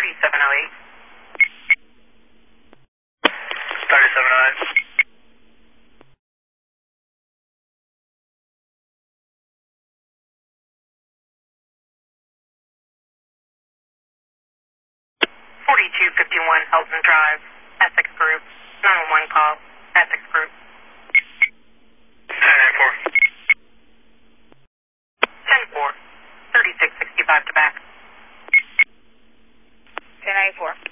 3708. 3708. 4251 Elton Drive, Essex Group. 911 call, Essex Group. 10-4. 10-4. 3665 to back. 10-4.